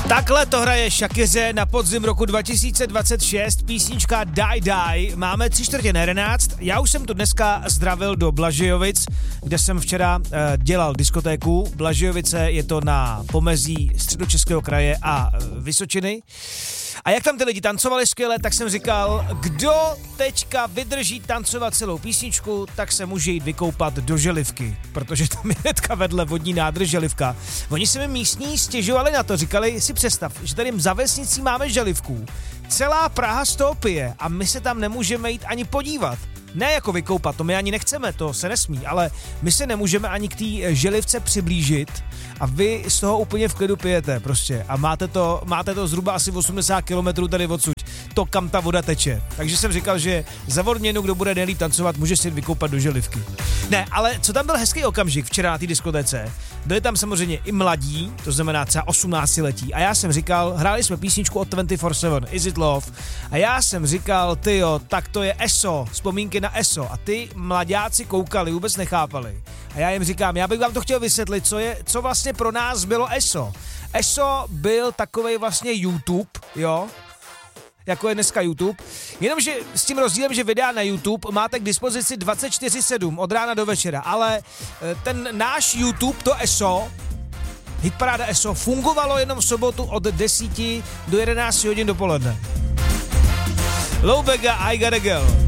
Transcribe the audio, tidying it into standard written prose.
Takhle to hraje Shakiře na podzim roku 2026, písnička Die Die. Máme 3:45. Já už jsem tu dneska zdravil do Blažejovic, kde jsem včera dělal diskotéku. Blažejovice je to na pomezí Středočeského kraje a Vysočiny. A jak tam ty lidi tancovali skvěle, tak jsem říkal, kdo teďka vydrží tancovat celou písničku, tak se může jít vykoupat do Želivky, protože tam je hnedka vedle vodní nádrž Želivka. Oni se mi místní stěžovali na to, říkali si představ, že tady za vesnicí máme Želivku, celá Praha z toho pije a my se tam nemůžeme jít ani podívat. Ne jako vykoupat, to my ani nechceme, to se nesmí, ale my se nemůžeme ani k té Želivce přiblížit a vy z toho úplně v klidu pijete prostě a máte to zhruba asi 80 kilometrů tady odsud, to kam ta voda teče. Takže jsem říkal, že za odměnu, kdo bude nejlíp tancovat, může si vykoupat do Želivky. Ne, ale co tam byl hezký okamžik včera na té diskotéce, byli tam samozřejmě i mladí, to znamená třeba 18letí a já jsem říkal, hráli jsme písničku od 24/7, Is It Love a já jsem říkal, tyjo, tak to je ESO, vzpomínky na ESO a ty mladáci koukali, vůbec nechápali. A já jim říkám, já bych vám to chtěl vysvětlit, co vlastně pro nás bylo ESO. ESO byl takovej vlastně YouTube, jo, jako je dneska YouTube, jenomže s tím rozdílem, že videa na YouTube máte k dispozici 24/7 od rána do večera, ale ten náš YouTube, to ESO, hitparáda ESO, fungovalo jenom v sobotu od 10 do 11 hodin dopoledne. Low Bega, I Got a Girl.